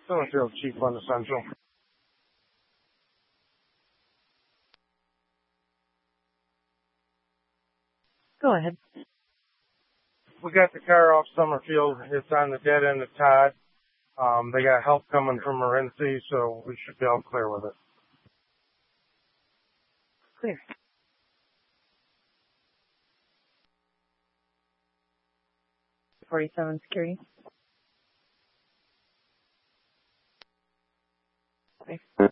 Summerfield, Chief on the Central. Go ahead. We got the car off Summerfield. It's on the dead end of Todd. They got help coming from Morenci, so we should be all clear with it. Clear. .47 security. Okay.